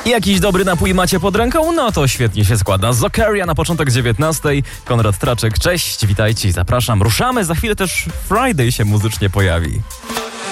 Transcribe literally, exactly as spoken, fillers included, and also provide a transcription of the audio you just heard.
Jakiś dobry napój macie pod ręką? No to świetnie się składa. Zokeria na początek dziewiętnastej. Konrad Traczek, cześć, witajcie i zapraszam. Ruszamy, za chwilę też Friday się muzycznie pojawi.